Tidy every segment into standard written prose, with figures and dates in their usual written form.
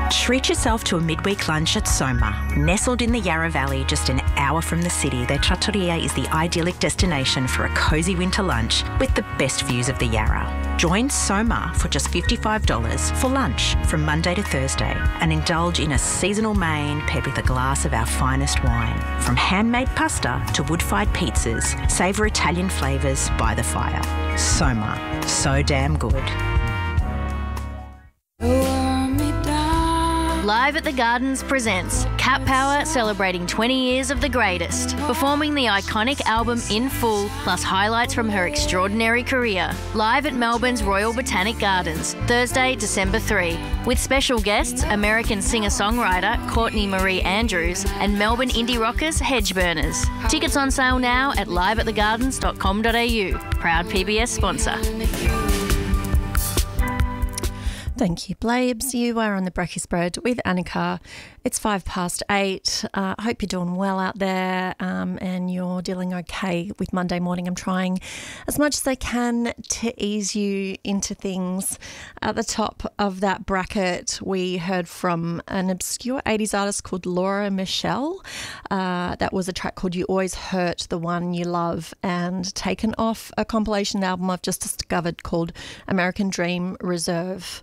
Treat yourself to a midweek lunch at Soma. Nestled in the Yarra Valley, just an hour from the city, their trattoria is the idyllic destination for a cosy winter lunch with the best views of the Yarra. Join Soma for just $55 for lunch from Monday to Thursday and indulge in a seasonal main paired with a glass of our finest wine. From handmade pasta to wood-fired pizzas, savour Italian flavours by the fire. Soma, so damn good. Live at the Gardens presents Cat Power celebrating 20 years of the greatest, performing the iconic album in full, plus highlights from her extraordinary career. Live at Melbourne's Royal Botanic Gardens, Thursday, December 3, with special guests American singer-songwriter Courtney Marie Andrews and Melbourne indie rockers Hedgeburners. Tickets on sale now at liveatthegardens.com.au. Proud PBS sponsor. Thank you, Blabes. You are on the Brekkie Spread with Annika. It's 8:05. I hope you're doing well out there and you're dealing okay with Monday morning. I'm trying as much as I can to ease you into things. At the top of that bracket, we heard from an obscure 80s artist called Laura Michelle. That was a track called You Always Hurt the One You Love, and taken off a compilation album I've just discovered called American Dream Reserve.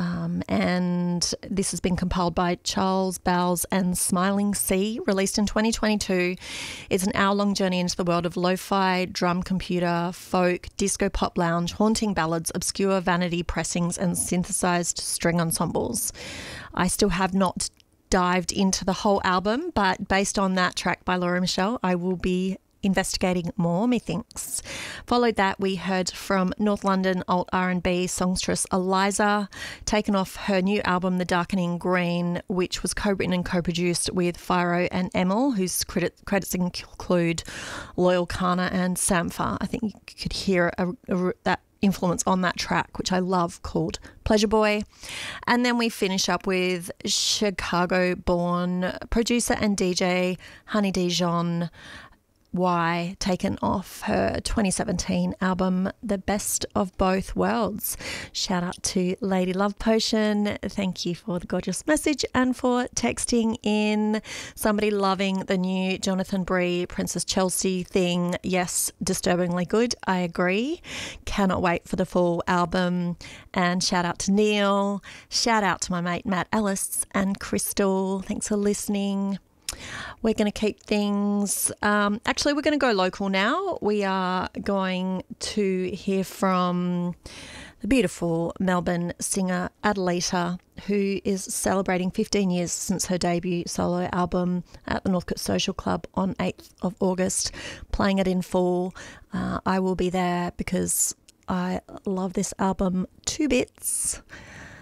And this has been compiled by Charles Bowles and Smiling Sea, released in 2022. It's an hour-long journey into the world of lo-fi, drum computer, folk, disco pop lounge, haunting ballads, obscure vanity pressings and synthesized string ensembles. I still have not dived into the whole album, but based on that track by Laura Michelle, I will be investigating more, methinks. Followed that, we heard from North London alt R&B songstress Eliza, taken off her new album The Darkening Green, which was co-written and co-produced with Fyro and Emil, whose credits include Loyal Kana and Sampha. I think you could hear that influence on that track, which I love, called Pleasure Boy. And then we finish up with Chicago-born producer and DJ Honey Dijon, Why, taken off her 2017 album, The Best of Both Worlds. Shout out to Lady Love Potion. Thank you for the gorgeous message and for texting in. Somebody loving the new Jonathan Bree, Princess Chelsea thing. Yes, disturbingly good. I agree. Cannot wait for the full album. And shout out to Neil. Shout out to my mate Matt Ellis and Crystal. Thanks for listening. We're going to keep things, actually we're going to go local now. We are going to hear from the beautiful Melbourne singer Adelita, who is celebrating 15 years since her debut solo album at the Northcote Social Club on 8th of August, playing it in full. I will be there because I love this album to bits.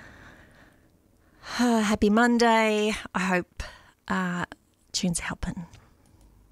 Happy Monday. I hope tunes helping.